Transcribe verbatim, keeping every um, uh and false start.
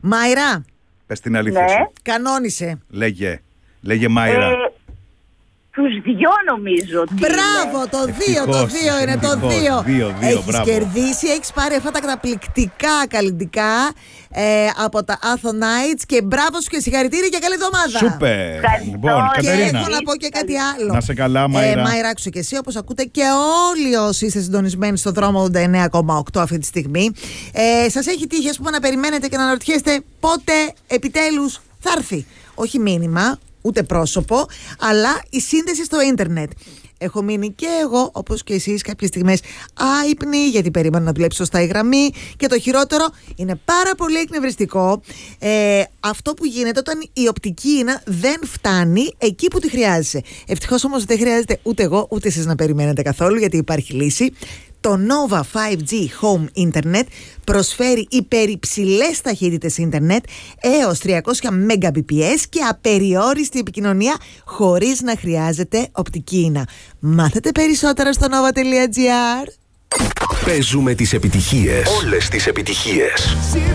Μάιρα. Πες την αλήθεια Ναι. σου. Κανόνισε. Λέγε. Λέγε Μάιρα. Ε, τους δυο νομίζω ότι Μπράβο, είναι. το δύο, το Ευτυχώς, δύο είναι το ευτυχώς. δύο. Δύο, δύο, Έχεις μπράβο. κερδίσει, έχεις πάρει αυτά τα καταπληκτικά καλλιτικά ε, από τα Athonites και μπράβο σου και συγχαρητήρια και καλή εβδομάδα. Σούπερ. Ευχαριστώ. Λοιπόν, Και Κατερίνα. έχω να πω και κάτι άλλο. Να σε καλά, Μάιρα. Ε, Μάιρα, άκουσε και εσύ, όπως ακούτε και όλοι όσοι είστε συντονισμένοι στο δρόμο ογδόντα εννέα κόμμα οκτώ αυτή τη στιγμή. Ε, σας έχει τύχει, ας πούμε, να περιμένετε και να αναρωτιέστε πότε επιτέλους θα έρθει. Όχι μήνυμα, ούτε πρόσωπο, αλλά η σύνδεση στο ίντερνετ. Έχω μείνει και εγώ, όπως και εσείς, κάποιες στιγμές άυπνοι, γιατί περίμενα να δουλέψει σωστά η γραμμή. Και το χειρότερο, είναι πάρα πολύ εκνευριστικό ε, αυτό που γίνεται όταν η οπτική ίνα δεν φτάνει εκεί που τη χρειάζεσαι. Ευτυχώς όμως δεν χρειάζεται ούτε εγώ ούτε εσείς να περιμένετε καθόλου, γιατί υπάρχει λύση. Το Nova φάιβ τζι Home Internet προσφέρει υπερυψηλές ταχύτητες ίντερνετ έως τριακόσια Mbps και απεριόριστη επικοινωνία χωρίς να χρειάζεται οπτική ίνα. Μάθετε περισσότερα στο nova τελεία gr. Παίζουμε τις επιτυχίες. Όλες τις επιτυχίες.